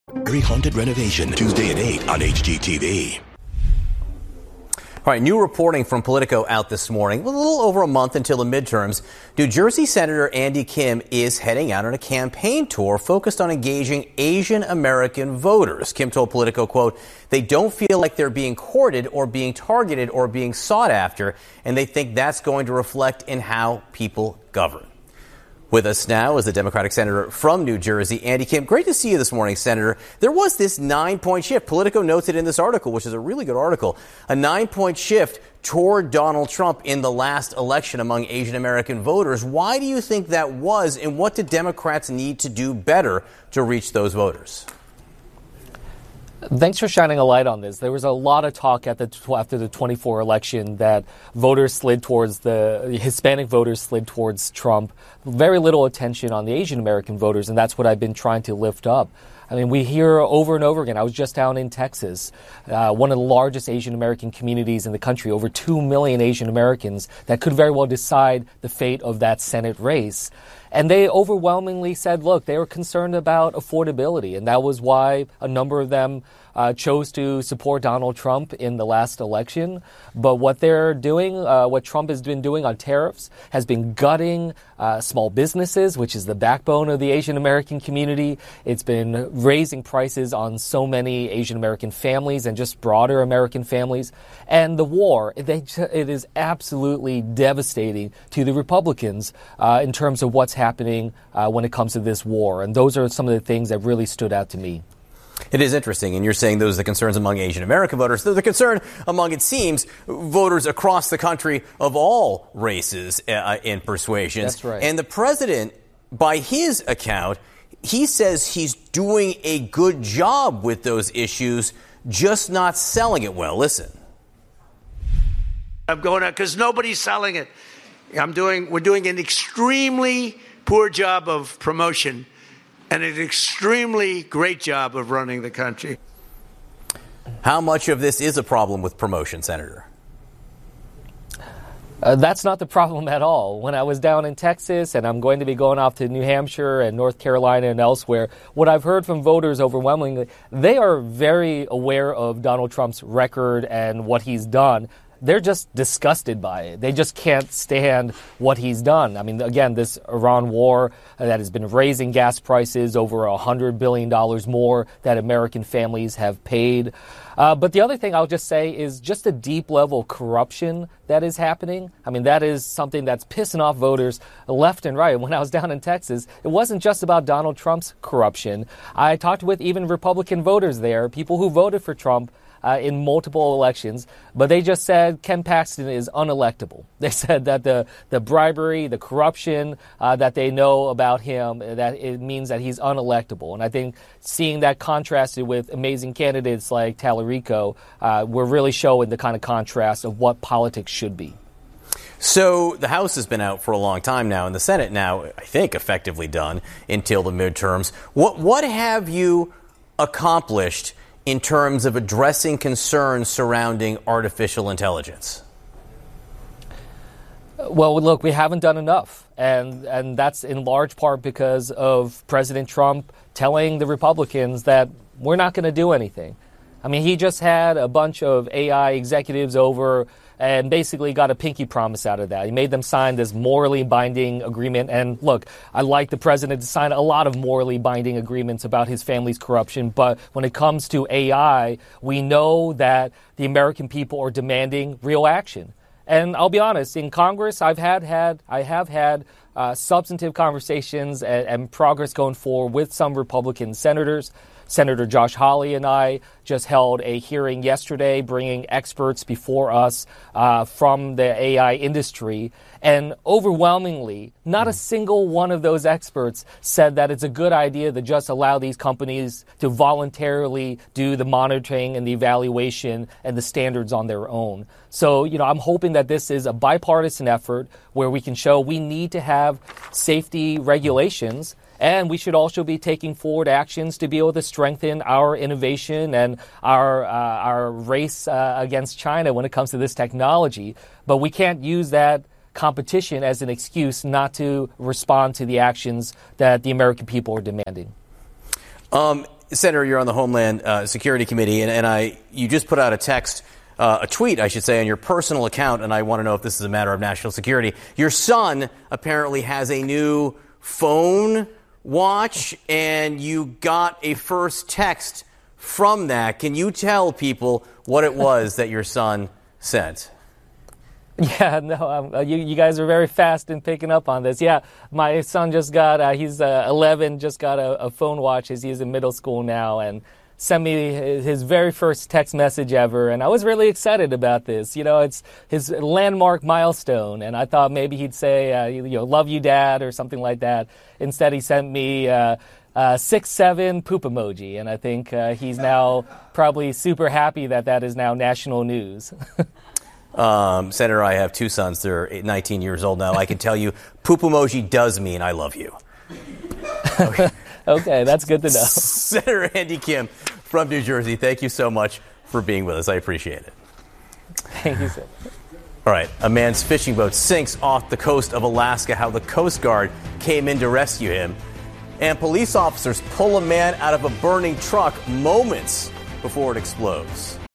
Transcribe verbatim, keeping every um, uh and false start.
Every haunted renovation, Tuesday at eight on H G T V. All right, new reporting from Politico out this morning. A little over a month until the midterms, New Jersey Senator Andy Kim is heading out on a campaign tour focused on engaging Asian American voters. Kim told Politico, quote, they don't feel like they're being courted or being targeted or being sought after, and they think that's going to reflect in how people govern. With us now is the Democratic Senator from New Jersey, Andy Kim. Great to see you this morning, Senator. There was this nine-point shift. Politico notes it in this article, which is a really good article. A nine-point shift toward Donald Trump in the last election among Asian American voters. Why do you think that was, and what do Democrats need to do better to reach those voters? Thanks for shining a light on this. There was a lot of talk at the after the twenty-four election that voters slid towards the Hispanic voters slid towards Trump. Very little attention on the Asian American voters, and that's what I've been trying to lift up. I mean, we hear over and over again. I was just down in Texas, uh, one of the largest Asian American communities in the country, over two million Asian Americans that could very well decide the fate of that Senate race. And they overwhelmingly said, look, they were concerned about affordability. And that was why a number of them uh, chose to support Donald Trump in the last election. But what they're doing, uh, what Trump has been doing on tariffs, has been gutting uh, small businesses, which is the backbone of the Asian American community. It's been raising prices on so many Asian American families and just broader American families. And the war, they, it is absolutely devastating to the Republicans uh, in terms of what's happening uh, when it comes to this war. And those are some of the things that really stood out to me. It is interesting, and you're saying those are the concerns among Asian American voters. They're the concern among, it seems, voters across the country of all races uh, and persuasions. That's right. And the president, by his account, he says he's doing a good job with those issues, just not selling it well. Listen. I'm going out because nobody's selling it. I'm doing, we're doing an extremely poor job of promotion and an extremely great job of running the country. How much of this is a problem with promotion, Senator? Uh, that's not the problem at all. When I was down in Texas, and I'm going to be going off to New Hampshire and North Carolina and elsewhere, what I've heard from voters overwhelmingly, they are very aware of Donald Trump's record and what he's done. They're just disgusted by it. They just can't stand what he's done. I mean, again, this Iran war that has been raising gas prices over one hundred billion dollars more that American families have paid. Uh, but the other thing I'll just say is just a deep level of corruption that is happening. I mean, that is something that's pissing off voters left and right. When I was down in Texas, it wasn't just about Donald Trump's corruption. I talked with even Republican voters there, people who voted for Trump Uh, in multiple elections, but they just said Ken Paxton is unelectable. They said that the, the bribery, the corruption uh, that they know about him, that it means that he's unelectable. And I think seeing that contrasted with amazing candidates like Tallarico, uh, we're really showing the kind of contrast of what politics should be. So the House has been out for a long time now, and the Senate now, I think, effectively done until the midterms. What, what have you accomplished in terms of addressing concerns surrounding artificial intelligence? Well, look, we haven't done enough. And and that's in large part because of President Trump telling the Republicans that we're not going to do anything. I mean, he just had a bunch of A I executives over and basically got a pinky promise out of that. He made them sign this morally binding agreement. And look, I like the president to sign a lot of morally binding agreements about his family's corruption. But when it comes to A I, we know that the American people are demanding real action. And I'll be honest, in Congress, I've had, had I have had uh, substantive conversations and, and progress going forward with some Republican senators. Senator Josh Hawley and I just held a hearing yesterday bringing experts before us uh, from the A I industry. And overwhelmingly, not a single one of those experts said that it's a good idea to just allow these companies to voluntarily do the monitoring and the evaluation and the standards on their own. So, you know, I'm hoping that this is a bipartisan effort where we can show we need to have safety regulations. And we should also be taking forward actions to be able to strengthen our innovation and our uh, our race uh, against China when it comes to this technology. But we can't use that competition as an excuse not to respond to the actions that the American people are demanding. Um, Senator, you're on the Homeland uh, Security Committee, and, and I you just put out a text, uh, a tweet, I should say, on your personal account, and I want to know if this is a matter of national security. Your son apparently has a new phone watch, and you got a first text from that. Can you tell people what it was that your son sent? Yeah, no, um, you, you guys are very fast in picking up on this. Yeah, my son just got, uh, he's uh, eleven, just got a, a phone watch as he's in middle school now, and sent me his very first text message ever, and I was really excited about this. You know, it's his landmark milestone, and I thought maybe he'd say, uh, you know, love you, Dad, or something like that. Instead, he sent me uh, uh, six seven poop emoji, and I think uh, he's now probably super happy that that is now national news. Um, Senator, I have two sons. They're nineteen years old now. I can tell you, poop emoji does mean I love you. Okay, okay, that's good to know. Senator Andy Kim from New Jersey, thank you so much for being with us. I appreciate it. Thank you, sir. All right, a man's fishing boat sinks off the coast of Alaska. How the Coast Guard came in to rescue him. And police officers pull a man out of a burning truck moments before it explodes.